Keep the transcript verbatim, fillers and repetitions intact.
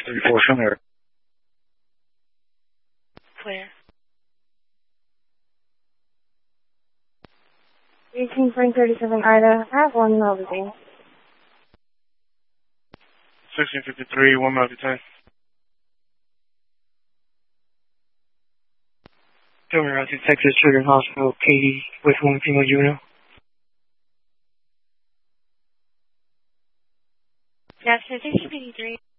thirty-four, show me her. Clear. eighteen Frank thirty-seven Ida, I have one Melody. sixteen fifty-three, one Melody ten. Show me around to Texas Children's Hospital, Katie, with one female juvenile. Yes, fifteen fifty-three.